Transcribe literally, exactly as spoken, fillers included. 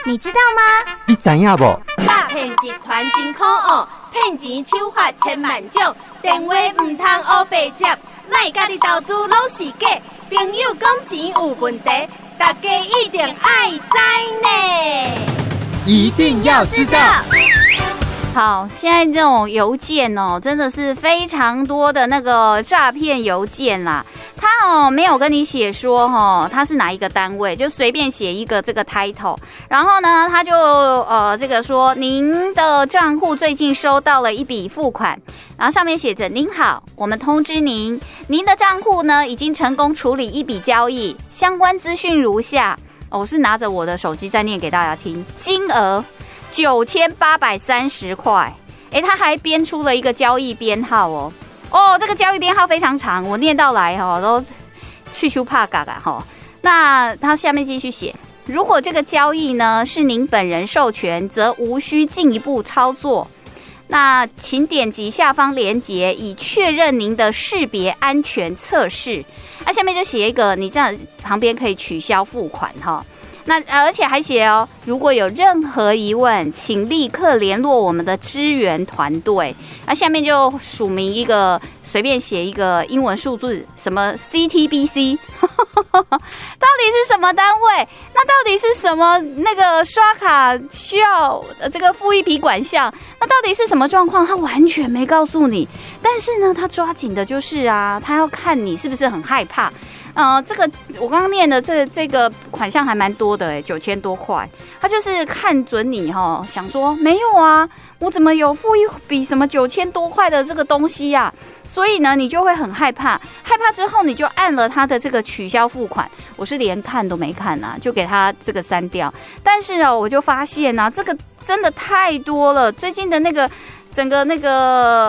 你知道吗？ 你知影无？ 诈骗集团真可恶，骗钱手法千万种，电话唔通黑白接，赖家己投资拢是假，朋友讲钱有问题，大家一定爱知呢， 一定要知道。 好，现在这种邮件哦，真的是非常多的那个诈骗邮件啦。他哦没有跟你写说哦他是哪一个单位，就随便写一个这个 title， 然后呢他就呃这个说您的账户最近收到了一笔付款，然后上面写着您好，我们通知您，您的账户呢已经成功处理一笔交易，相关资讯如下。哦，我是拿着我的手机在念给大家听，金额九千八百三十块，哎，他还编出了一个交易编号哦，哦，这个交易编号非常长，我念到来哈、哦、都去去怕嘎嘎哈。那他下面继续写，如果这个交易呢是您本人授权，则无需进一步操作。那请点击下方连结，以确认您的识别安全测试。那下面就写一个，你这样旁边可以取消付款哈。那而且还写哦，如果有任何疑问，请立刻联络我们的支援团队。那下面就署名一个，随便写一个英文数字，什么 C T B C， 到底是什么单位？那到底是什么那个刷卡需要这个付一笔款项？那到底是什么状况？他完全没告诉你。但是呢，他抓紧的就是啊，他要看你是不是很害怕。呃，这个我刚刚念的这这个款项还蛮多的哎，九千多块。他就是看准你哈、哦，想说没有啊，我怎么有付一笔什么九千多块的这个东西呀、啊？所以呢，你就会很害怕，害怕之后你就按了他的这个取消付款。我是连看都没看啊，就给他这个删掉。但是哦，我就发现啊，这个真的太多了。最近的那个整个那个